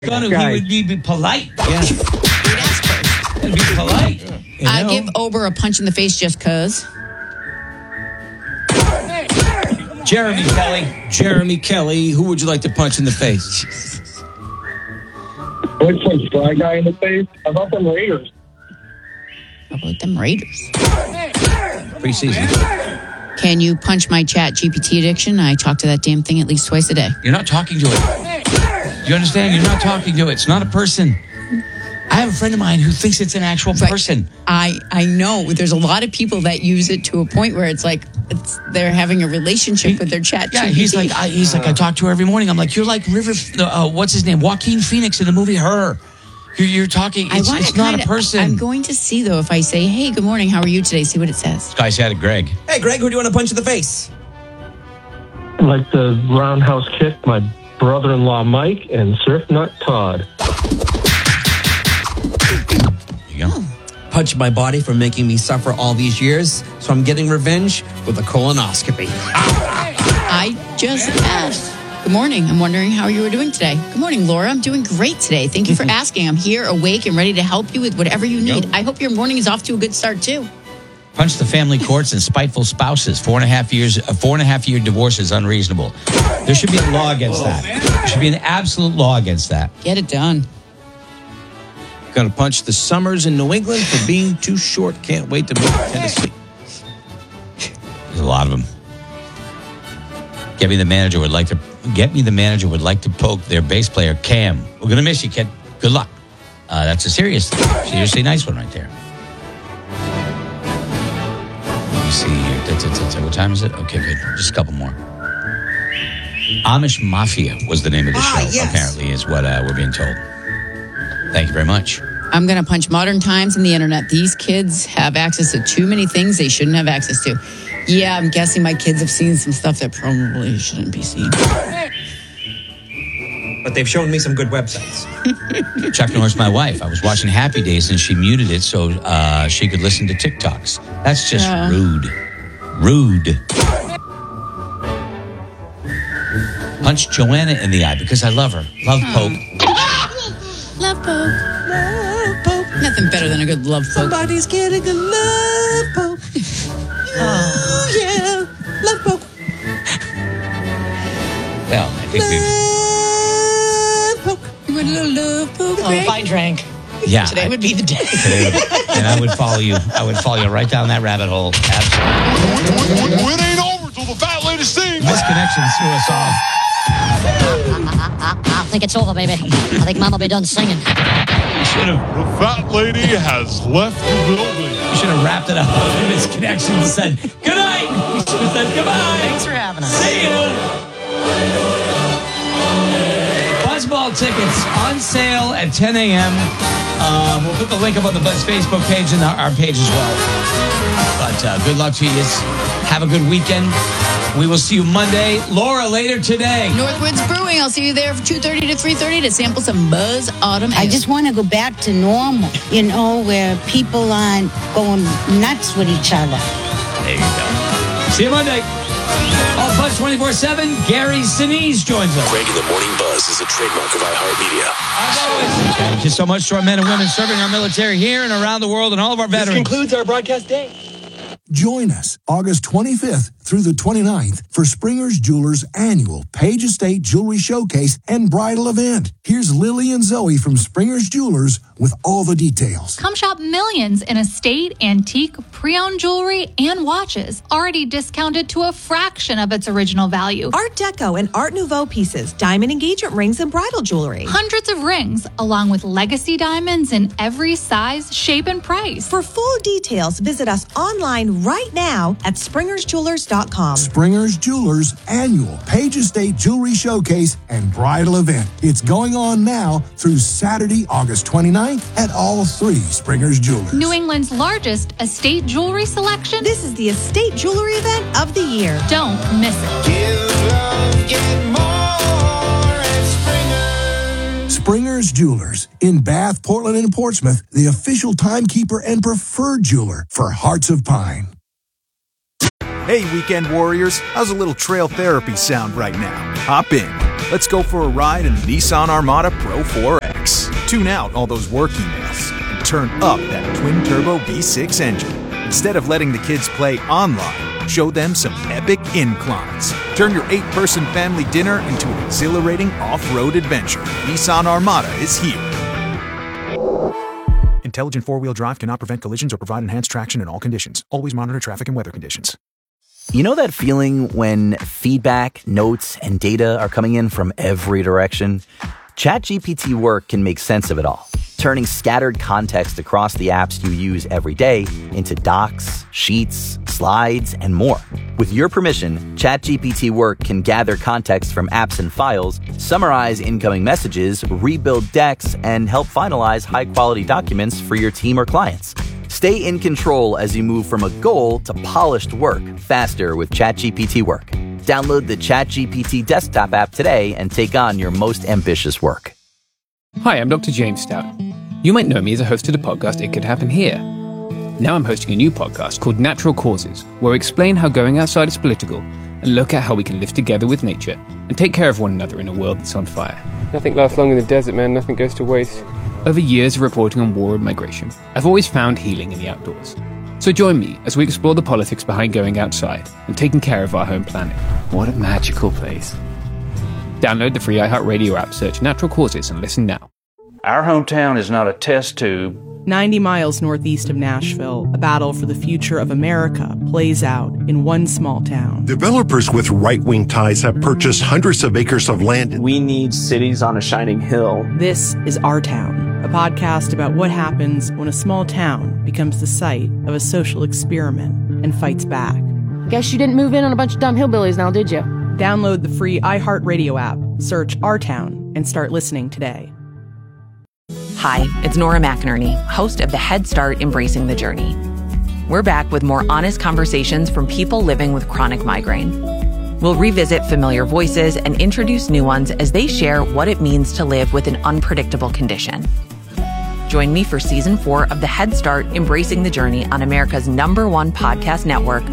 He would be polite. Yeah. He'd be polite. I give Ober a punch in the face just cause. Jeremy Kelly, who would you like to punch in the face? Which one, Sly Guy in the face? How about them Raiders? How about them Raiders? Preseason. Can you punch my chat GPT addiction? I talk to that damn thing at least twice a day. You're not talking to it. Do you understand? You're not talking to it. It's not a person. I have a friend of mine who thinks it's an actual person. I know. There's a lot of people that use it to a point where it's like they're having a relationship with their chat GPT. Yeah, he's like, I talk to her every morning. I'm like, you're like what's his name? Joaquin Phoenix in the movie Her. You're talking. It's not a person. I'm going to see, though, if I say, hey, good morning, how are you today? See what it says. This guy's had it, Greg. Hey, Greg, who do you want to punch in the face? I'd like to roundhouse kick my brother-in-law Mike and Surf Nut Todd. There you go. Punch my body for making me suffer all these years, so I'm getting revenge with a colonoscopy. I just asked. Good morning. I'm wondering how you were doing today. Good morning, Laura. I'm doing great today. Thank you for asking. I'm here, awake, and ready to help you with whatever you need. I hope your morning is off to a good start, too. Punch the family courts and spiteful spouses. 4.5 year divorce is unreasonable. There should be a law against that. There should be an absolute law against that. Get it done. Going to punch the Summers in New England for being too short. Can't wait to move to Tennessee. There's a lot of them. Get me the manager would like to poke their bass player, Cam. We're going to miss you, kid. Good luck. That's a seriously nice one right there. Let me see here. What time is it? Okay, good. Just a couple more. Amish Mafia was the name of the show, yes. apparently, is what we're being told. Thank you very much. I'm going to punch modern times and the internet. These kids have access to too many things they shouldn't have access to. Yeah, I'm guessing my kids have seen some stuff that probably shouldn't be seen. But they've shown me some good websites. Chuck Norris, my wife, I was watching Happy Days and she muted it so she could listen to TikToks. That's just rude. Rude. Punch Joanna in the eye because I love her. Love poke. Love poke. Love poke. Nothing better than a good love poke. Somebody's getting a love poke. Oh, yeah. Love poke. Well, I think Love poke. You want a little love poke? Oh, if I drank, yeah. today would be the day. And I would follow you. I would follow you right down that rabbit hole. Absolutely. It ain't over till the fat lady sings. Misconnection threw us off. I think it's over, baby. I think Mom will be done singing. The fat lady has left the building. You should have wrapped it up. Misconnection and said, good night. You should have said, goodbye. Thanks for having us. See you. Buzzball tickets on sale at 10 a.m. We'll put the link up on the Buzz Facebook page and our page as well. But good luck to you. Have a good weekend. We will see you Monday. Laura, later today. Northwoods Brewing. I'll see you there from 2:30 to 3:30 to sample some Buzz Autumn Ale. I just want to go back to normal, where people aren't going nuts with each other. There you go. See you Monday. All Buzz 24/7. Gary Sinise joins us. Greg in the Morning Buzz is a trademark of iHeartMedia. As always, thank you so much to our men and women serving our military here and around the world and all of our veterans. This concludes our broadcast day. Join us August 25th through the 29th for Springer's Jewelers' annual Page Estate Jewelry Showcase and Bridal Event. Here's Lily and Zoe from Springer's Jewelers with all the details. Come shop millions in estate, antique, pre-owned jewelry, and watches, already discounted to a fraction of its original value. Art Deco and Art Nouveau pieces, diamond engagement rings, and bridal jewelry. Hundreds of rings, along with legacy diamonds in every size, shape, and price. For full details, visit us online right now at SpringersJewelers.com. Springer's Jewelers' annual Page Estate Jewelry Showcase and Bridal Event. It's going on now through Saturday, August 29th at all three Springer's Jewelers. New England's largest estate jewelry selection. This is the estate jewelry event of the year. Don't miss it. Give love, get more at Springer's. Springer's Jewelers in Bath, Portland, and Portsmouth, the official timekeeper and preferred jeweler for Hearts of Pine. Hey, weekend warriors, how's a little trail therapy sound right now? Hop in. Let's go for a ride in the Nissan Armada Pro 4X. Tune out all those work emails and turn up that twin-turbo V6 engine. Instead of letting the kids play online, show them some epic inclines. Turn your 8-person family dinner into an exhilarating off-road adventure. Nissan Armada is here. Intelligent four-wheel drive cannot prevent collisions or provide enhanced traction in all conditions. Always monitor traffic and weather conditions. You know that feeling when feedback, notes, and data are coming in from every direction? ChatGPT Work can make sense of it all, turning scattered context across the apps you use every day into docs, sheets, slides, and more. With your permission, ChatGPT Work can gather context from apps and files, summarize incoming messages, rebuild decks, and help finalize high-quality documents for your team or clients. Stay in control as you move from a goal to polished work faster with ChatGPT Work. Download the ChatGPT desktop app today and take on your most ambitious work. Hi, I'm Dr. James Stout. You might know me as a host of the podcast It Could Happen Here. Now I'm hosting a new podcast called Natural Causes, where I explain how going outside is political and look at how we can live together with nature and take care of one another in a world that's on fire. Nothing lasts long in the desert, man. Nothing goes to waste. Over years of reporting on war and migration, I've always found healing in the outdoors. So join me as we explore the politics behind going outside and taking care of our home planet. What a magical place. Download the free iHeartRadio app, search Natural Causes, and listen now. Our hometown is not a test tube. 90 miles northeast of Nashville, a battle for the future of America plays out in one small town. Developers with right-wing ties have purchased hundreds of acres of land. We need cities on a shining hill. This is Our Town, a podcast about what happens when a small town becomes the site of a social experiment and fights back. Guess you didn't move in on a bunch of dumb hillbillies now, did you? Download the free iHeartRadio app, search Our Town, and start listening today. Hi, it's Nora McInerney, host of the Head Start Embracing the Journey. We're back with more honest conversations from people living with chronic migraine. We'll revisit familiar voices and introduce new ones as they share what it means to live with an unpredictable condition. Join me for Season 4 of the Head Start Embracing the Journey on America's #1 podcast network,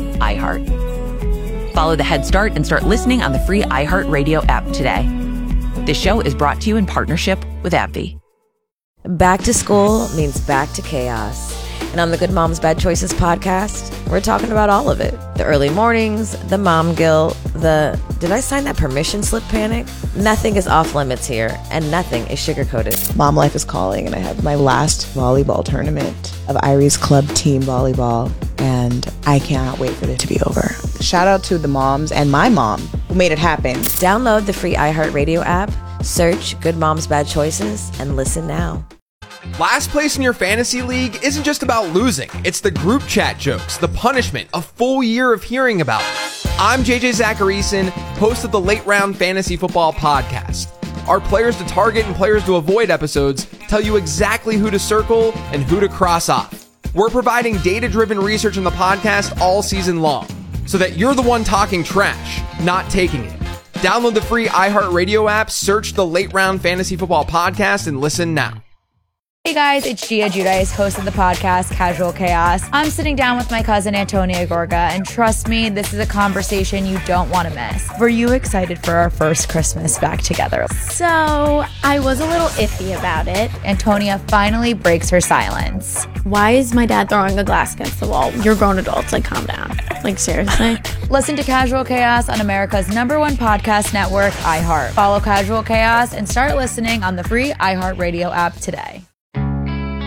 iHeart. Follow the Head Start and start listening on the free iHeartRadio app today. This show is brought to you in partnership with AbbVie. Back to school means back to chaos. And on the Good Moms Bad Choices podcast, we're talking about all of it. The early mornings, the mom guilt, the did I sign that permission slip panic? Nothing is off limits here, and nothing is sugar-coated. Mom life is calling, and I have my last volleyball tournament of Irie's Club Team Volleyball, and I cannot wait for it to be over. Shout out to the moms and my mom who made it happen. Download the free iHeartRadio app, search Good Moms Bad Choices, and listen now. Last place in your fantasy league isn't just about losing. It's the group chat jokes, the punishment, a full year of hearing about it. I'm JJ Zacharyson, host of the Late Round Fantasy Football Podcast. Our Players to Target and Players to Avoid episodes tell you exactly who to circle and who to cross off. We're providing data-driven research in the podcast all season long, so that you're the one talking trash, not taking it. Download the free iHeartRadio app, search the Late Round Fantasy Football Podcast, and listen now. Hey guys, it's Gia Giudice, host of the podcast Casual Chaos. I'm sitting down with my cousin Antonia Gorga, and trust me, this is a conversation you don't want to miss. Were you excited for our first Christmas back together? So, I was a little iffy about it. Antonia finally breaks her silence. Why is my dad throwing a glass against the wall? You're grown adults, like calm down. Like seriously? Listen to Casual Chaos on America's #1 podcast network, iHeart. Follow Casual Chaos and start listening on the free iHeartRadio app today.